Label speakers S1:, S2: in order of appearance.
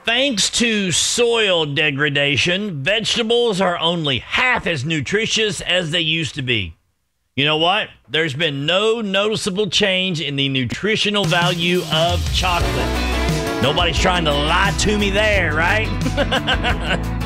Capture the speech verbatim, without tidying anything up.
S1: Thanks to soil degradation, vegetables are only half as nutritious as they used to be. You know what? There's been no noticeable change in the nutritional value of chocolate. Nobody's trying to lie to me there, right?